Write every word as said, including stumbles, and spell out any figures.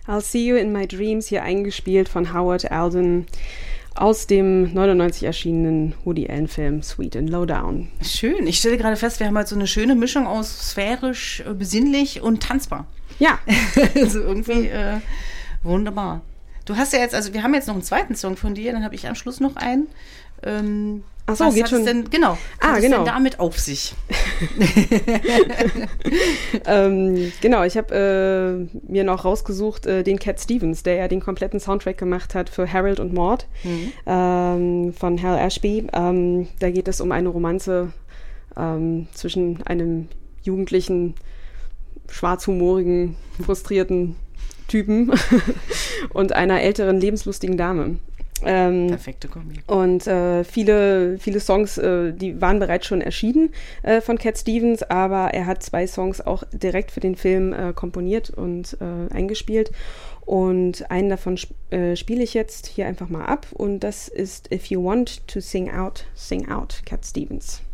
I'll See You in My Dreams, hier eingespielt von Howard Alden aus dem neunundneunzig erschienenen Woody Allen-Film Sweet and Lowdown. Schön. Ich stelle gerade fest, wir haben halt so eine schöne Mischung aus sphärisch, besinnlich und tanzbar. Ja. Also irgendwie äh, wunderbar. Du hast ja jetzt, also wir haben jetzt noch einen zweiten Song von dir, dann habe ich am Schluss noch einen. Ähm, Ach so, was geht hat schon. Es denn, genau. Was Ah, hat genau. es denn damit auf sich? ähm, genau, ich habe äh, mir noch rausgesucht, äh, den Cat Stevens, der ja den kompletten Soundtrack gemacht hat für Harold und Maude mhm. ähm, von Hal Ashby. Ähm, da geht es um eine Romanze ähm, zwischen einem jugendlichen, schwarzhumorigen, frustrierten Typen und einer älteren, lebenslustigen Dame. Ähm, Perfekte Kombi. Und äh, viele, viele Songs, äh, die waren bereits schon erschienen äh, von Cat Stevens, aber er hat zwei Songs auch direkt für den Film äh, komponiert und äh, eingespielt. Und einen davon sp- äh, spiele ich jetzt hier einfach mal ab. Und das ist If You Want to Sing Out, Sing Out, Cat Stevens.